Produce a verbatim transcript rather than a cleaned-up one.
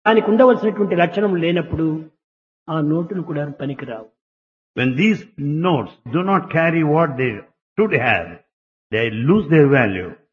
దానికి ఉండవలసినటువంటి లక్షణం లేనప్పుడు ఆ నోటులు కూడా పనికిరావు. When these notes do not carry what they should have, they lose their value.